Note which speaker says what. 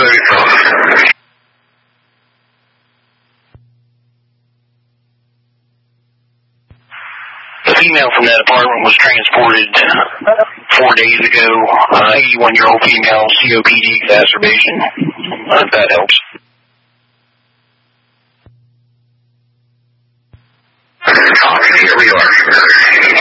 Speaker 1: The female from that apartment was transported 4 days ago. 81-year-old female, COPD exacerbation. If that helps.